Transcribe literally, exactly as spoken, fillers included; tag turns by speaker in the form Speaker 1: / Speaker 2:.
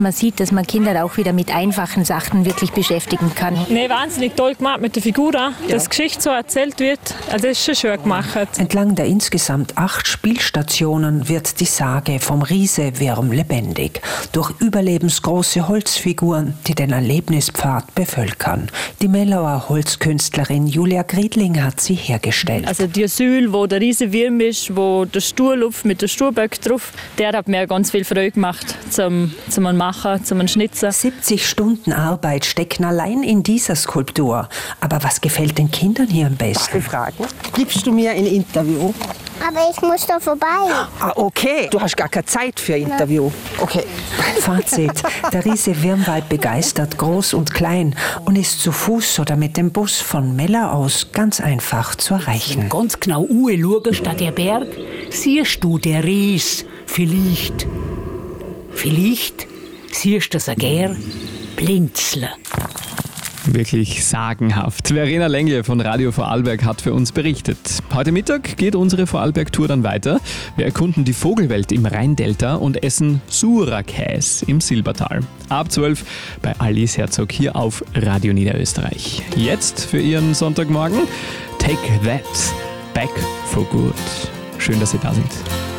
Speaker 1: Man sieht, dass man Kinder auch wieder mit einfachen Sachen wirklich beschäftigen kann.
Speaker 2: Nee, wahnsinnig toll gemacht mit der Figur, ja. Dass die Geschichte so erzählt wird. Also das ist schon schön gemacht.
Speaker 3: Entlang der insgesamt acht Spielstationen wird die Sage vom Riese-Wirm lebendig. Durch überlebensgroße Holzfiguren, die den Erlebnispfad bevölkern. Die Mellauer Holzkünstlerin Julia Griedling hat sie hergestellt.
Speaker 2: Also die Asyl, wo der Riese-Wirm ist, wo der Sturlupf mit der Sturböck drauf, der hat mir ganz viel Freude gemacht zum, zum Machen. Zum Schnitzen.
Speaker 3: siebzig Stunden Arbeit stecken allein in dieser Skulptur. Aber was gefällt den Kindern hier am besten?
Speaker 4: Fragen. Gibst du mir ein Interview?
Speaker 5: Aber ich muss da vorbei.
Speaker 4: Ah, okay. Du hast gar keine Zeit für ein Interview. Okay.
Speaker 3: Fazit. Der Riese Wirmwald begeistert groß und klein und ist zu Fuß oder mit dem Bus von Mellau aus ganz einfach zu erreichen.
Speaker 6: Ganz genau anschauen statt der Berg, siehst du der Ries vielleicht. Vielleicht siehst du das gern blinzeln.
Speaker 7: Wirklich sagenhaft. Verena Lengle von Radio Vorarlberg hat für uns berichtet. Heute Mittag geht unsere Vorarlberg-Tour dann weiter. Wir erkunden die Vogelwelt im Rheindelta und essen Sura-Käse im Silbertal. Ab zwölf bei Alice Herzog hier auf Radio Niederösterreich. Jetzt für Ihren Sonntagmorgen Take That Back for Good. Schön, dass Sie da sind.